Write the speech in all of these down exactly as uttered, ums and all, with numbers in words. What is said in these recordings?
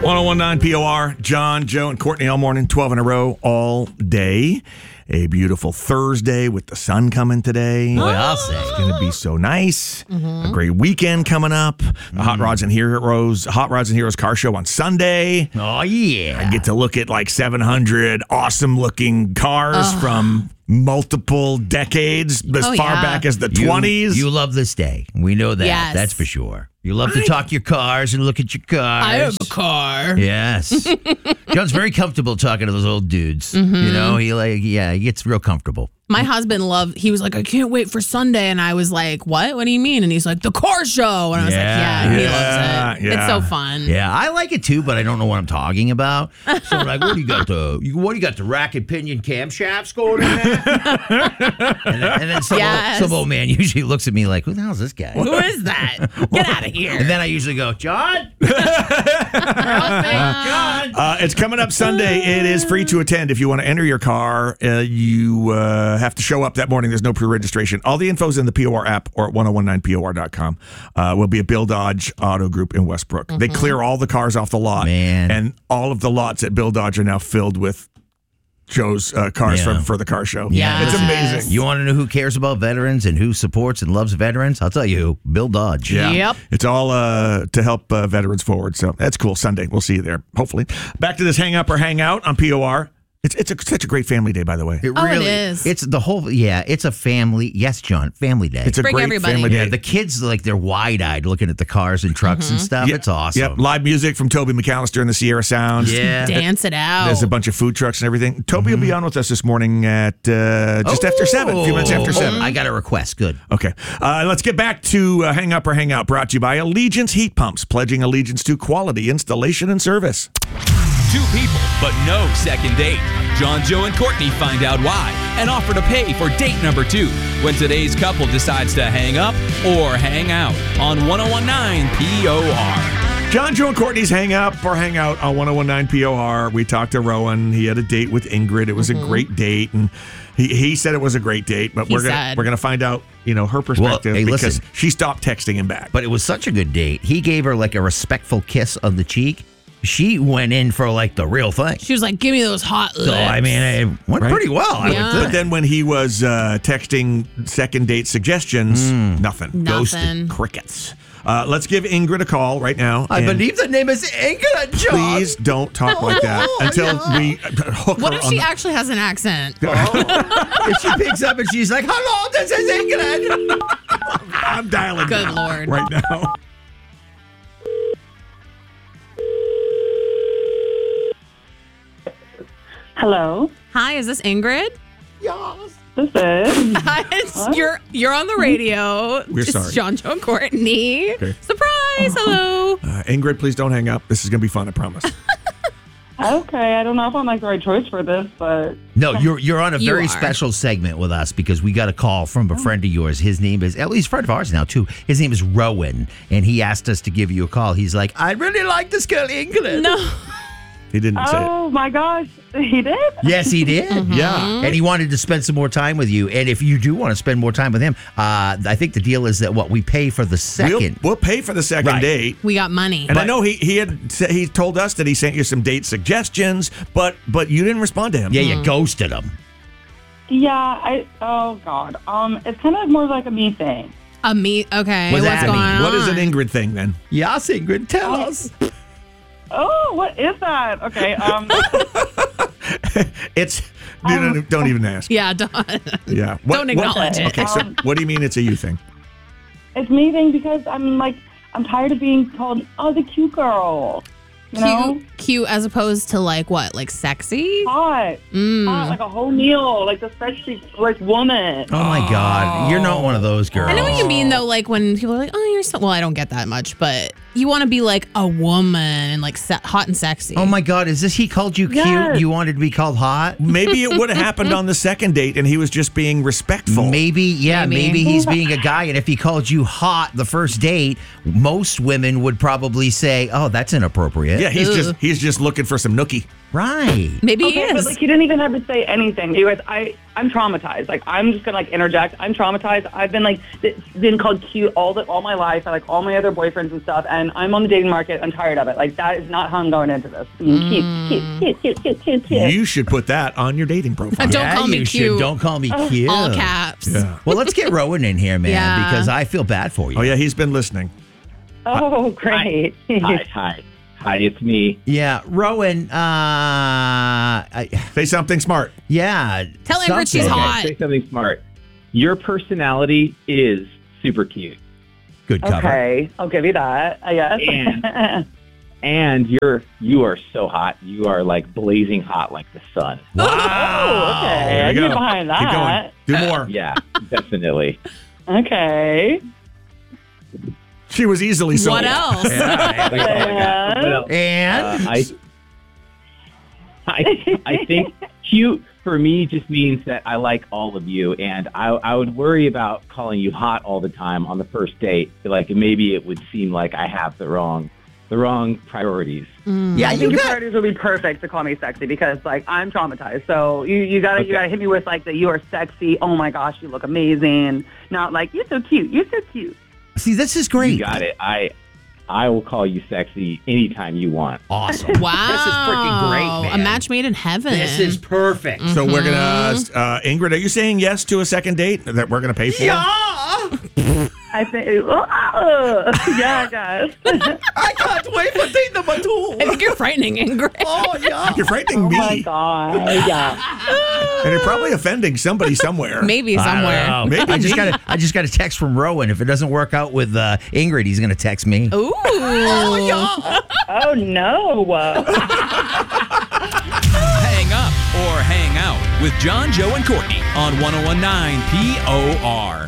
one oh one point nine P O R, John, Joe, and Courtney all morning, twelve in a row, all day. A beautiful Thursday with the sun coming today. Boy, I'll say. It's going to be so nice. Mm-hmm. A great weekend coming up. The mm. Hot Rods and Heroes, Hot Rods and Heroes car show on Sunday. Oh, yeah. I get to look at like seven hundred awesome-looking cars oh. from multiple decades, as oh, far yeah. back as the you, twenties. You love this day. We know that. Yes. That's for sure. You love to talk your cars and look at your cars. I have a car. Yes. John's very comfortable talking to those old dudes. Mm-hmm. You know, he like, yeah, he gets real comfortable. My husband loved, he was like, I can't wait for Sunday. And I was like, what? What do you mean? And he's like, the car show. And I was Yeah. like, yeah, he Yeah, loves it. yeah. It's so fun. Yeah, I like it too, but I don't know what I'm talking about. So like, what do you got the you, what do you got the rack and pinion camshafts going in there? and, then, and then some, Yes. old, some old man usually looks at me like, who the hell is this guy? Who is that? Get out of here. And then I usually go, John? John? Uh, it's coming up Sunday. It is free to attend. If you want to enter your car, uh, you uh, have to show up that morning. There's no pre-registration. All the info's in the P O R app or at ten nineteen P O R dot com. Uh, will be a Bill Dodge Auto Group in Westbrook. Mm-hmm. They clear all the cars off the lot. Man. And all of the lots at Bill Dodge are now filled with Joe's uh, cars Yeah. from for the car show. Yeah. It's amazing. You want to know who cares about veterans and who supports and loves veterans? I'll tell you who, Bill Dodge. Yeah. Yep. It's all uh, to help uh, veterans forward. So that's cool. Sunday. We'll see you there, hopefully. Back to this hang up or hang out on P O R. It's it's a, such a great family day, by the way. It Oh, it really is. It's the whole, yeah, it's a family. Yes, John, family day. It's a Bring great everybody. family day. Yeah, the kids, like, they're wide-eyed looking at the cars and trucks and stuff. Yep. It's awesome. Yep. Live music from Toby McAllister and the Sierra Sounds. Yeah. Dance it out. There's a bunch of food trucks and everything. Toby will be on with us this morning at uh, just after seven, a few minutes after Oh, seven. I got a request. Good. Okay. Uh, let's get back to uh, Hang Up or Hang Out, brought to you by Allegiance Heat Pumps, pledging allegiance to quality installation and service. Two people, but no second date. John, Joe, and Courtney find out why and offer to pay for date number two when today's couple decides to hang up or hang out on ten nineteen P O R. John, Joe, and Courtney's Hang Up or Hang Out on ten nineteen P O R. We talked to Rowan. He had a date with Ingrid. It was Mm-hmm. a great date, and he, he said it was a great date. But He we're gonna said. we're gonna find out, you know, her perspective hey, because listen. she stopped texting him back. But it was such a good date. He gave her, like, a respectful kiss on the cheek. She went in for, like, the real thing. She was like, give me those hot lips. So, I mean, it went Right? pretty well. I Yeah. would think. But then when he was uh, texting second date suggestions, nothing. Nothing. Ghosted. Crickets. Uh, let's give Ingrid a call right now. I and believe the name is Ingrid, John. Please don't talk like that until we hook What her if on she the- actually has an accent? If she picks up and she's like, hello, this is Ingrid. I'm dialing Good now, Lord. right now. Hello, Hi, is this Ingrid? this is. Hi, it's, you're you're on the radio. We're it's sorry. John, Joe, and Courtney. Okay. Surprise! Hello. Uh, Ingrid, please don't hang up. This is going to be fun, I promise. Okay, I don't know if I'm like the right choice for this, but No, you're you're on a You very are. special segment with us because we got a call from a friend of yours. His name is, at least a friend of ours now, too. His name is Rowan, and he asked us to give you a call. He's like, I really like this girl, Ingrid. No. He didn't say it. oh my gosh, he did. Yes, he did. Mm-hmm. Yeah. And he wanted to spend some more time with you. And if you do want to spend more time with him, uh, I think the deal is that what we pay for the We'll, second. we'll pay for the second Right. date. We got money. And I know he he had sa- he told us that he sent you some date suggestions, but but you didn't respond to him. yeah, you ghosted him. Yeah, I. Oh God, um, it's kind of more like a me thing. A meet. Okay. What's What's that going mean? on? What is an Ingrid thing then? Yes, Ingrid, tell us. Oh, what is that? Okay, um, It's don't, don't even ask. Yeah. Don't, Yeah. don't acknowledge it. Okay, so Um, what do you mean it's a you thing? it's me thing because I'm like I'm tired of being called oh the cute girl. You know, Cute, cute as opposed to like what? Like sexy? hot, Mm. hot, like a whole meal, like the freshly like woman. Oh, my God. You're not one of those girls. I know what you mean though. Like when people are like, "Oh, you're so," well, I don't get that much, but you want to be like a woman and like se- hot and sexy. Oh, my God. Is this he called you cute? Yes. You wanted to be called hot? Maybe it would have happened on the second date and he was just being respectful. Maybe, yeah, Maybe. maybe. he's being a guy. And if he called you hot the first date, most women would probably say, oh, that's inappropriate. Yeah, he's Ugh. just he's just looking for some nookie. Right. Maybe Okay, he but is. like he didn't even have to say anything. You guys, I, I'm traumatized. Like I'm just gonna like interject. I'm traumatized. I've been like th- been called cute all the all my life. I like all my other boyfriends and stuff, and I'm on the dating market. I'm tired of it. Like that is not how I'm going into this. Being Mm. cute, cute, cute, cute, cute, cute. You should put that on your dating profile. Don't yeah, call me you cute. should. Don't call me cute. All caps. Yeah. Well, let's get Rowan in here, man, Yeah. because I feel bad for you. Oh yeah, he's been listening. Oh, great. Hi, hi, hi. It's me. Yeah, Rowan. Uh, I, Say something smart. yeah. Tell Ingrid she's something. hot. Say something smart. Your personality is super cute, Good cover. Okay, I'll give you that. I guess. And- and you're you are so hot. You are like blazing hot, like the sun. Oh, okay. There I you get go. behind Keep going. that. Do more. Yeah, definitely. Okay. She was easily sold. What else? That's all I got. What else? And Uh, I, I, I think cute for me just means that I like all of you, and I, I would worry about calling you hot all the time on the first date. Like maybe it would seem like I have the wrong, the wrong priorities. yeah, I you think your got. priorities would be perfect to call me sexy because, like, I'm traumatized. So you, you gotta Okay. you gotta hit me with like the you are sexy. Oh my gosh, you look amazing. Not like you're so cute. You're so cute. See, this is great. You got it. I, I will call you sexy anytime you want. Awesome. Wow. This is freaking great, man. A match made in heaven. This is perfect. So we're gonna uh, Ingrid. Are you saying yes to a second date that we're gonna pay for? Yeah. I think. Oh, oh, yeah, guys. I can't wait for date number two. I think you're frightening, Ingrid. Oh, yeah. You're frightening Oh my me, god. Yeah. and you're probably offending somebody somewhere. Maybe I don't somewhere. know. Maybe I just me. got a, I just got a text from Rowan. If it doesn't work out with uh, Ingrid, he's going to text me. Ooh. Oh no. Hang up or hang out with John, Joe, and Courtney on ten nineteen P O R.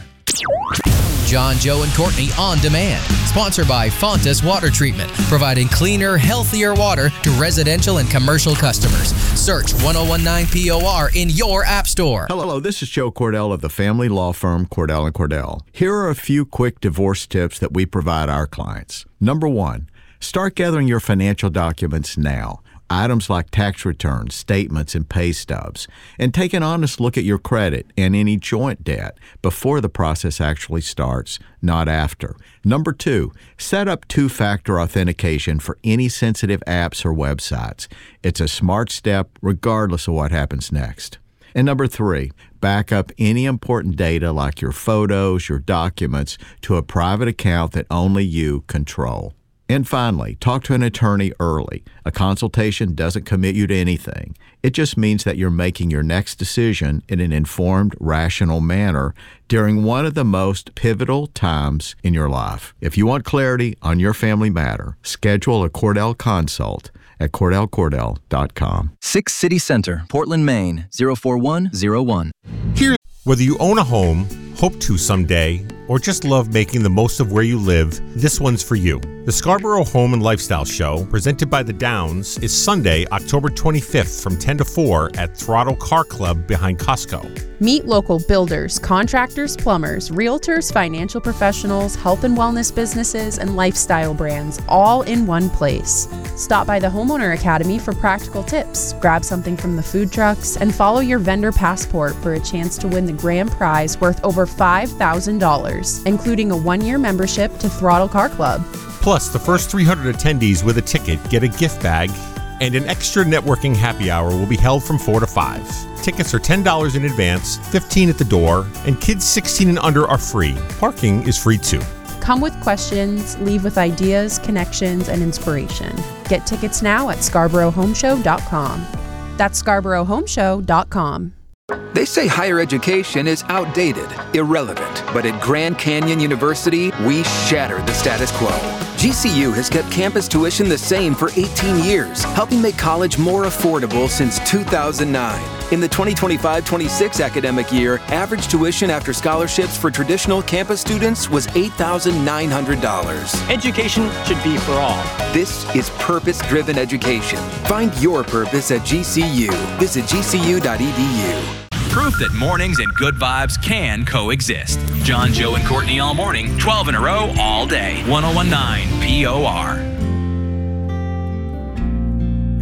John, Joe, and Courtney On Demand. Sponsored by Fontas Water Treatment, providing cleaner, healthier water to residential and commercial customers. Search ten nineteen P O R in your app store. Hello, this is Joe Cordell of the family law firm Cordell and Cordell. Here are a few quick divorce tips that we provide our clients. Number one, start gathering your financial documents now. Items like tax returns, statements, and pay stubs. And take an honest look at your credit and any joint debt before the process actually starts, not after. Number two, set up two-factor authentication for any sensitive apps or websites. It's a smart step regardless of what happens next. And number three, back up any important data like your photos, your documents, to a private account that only you control. And finally, talk to an attorney early. A consultation doesn't commit you to anything. It just means that you're making your next decision in an informed, rational manner during one of the most pivotal times in your life. If you want clarity on your family matter, schedule a Cordell consult at cordell cordell dot com. Six City Center, Portland, Maine, zero four one zero one. Whether you own a home, hope to someday, or just love making the most of where you live, this one's for you. The Scarborough Home and Lifestyle Show, presented by The Downs, is Sunday, October twenty-fifth from ten to four at Throttle Car Club behind Costco. Meet local builders, contractors, plumbers, realtors, financial professionals, health and wellness businesses, and lifestyle brands, all in one place. Stop by the Homeowner Academy for practical tips, grab something from the food trucks, and follow your vendor passport for a chance to win the grand prize worth over five thousand dollars, including a one-year membership to Throttle Car Club. Plus, the first three hundred attendees with a ticket get a gift bag, and an extra networking happy hour will be held from four to five. Tickets are ten dollars in advance, fifteen dollars at the door, and kids sixteen and under are free. Parking is free too. Come with questions, leave with ideas, connections, and inspiration. Get tickets now at scarborough home show dot com. That's scarborough home show dot com. They say higher education is outdated, irrelevant, but at Grand Canyon University, we shatter the status quo. G C U has kept campus tuition the same for eighteen years, helping make college more affordable since two thousand nine. In the twenty twenty-five twenty-six academic year, average tuition after scholarships for traditional campus students was eight thousand nine hundred dollars. Education should be for all. This is purpose-driven education. Find your purpose at G C U. Visit g c u dot e d u. Proof that mornings and good vibes can coexist. John, Joe, and Courtney all morning, twelve in a row, all day. ten nineteen P O R.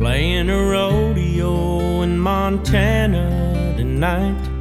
playing a rodeo in Montana tonight.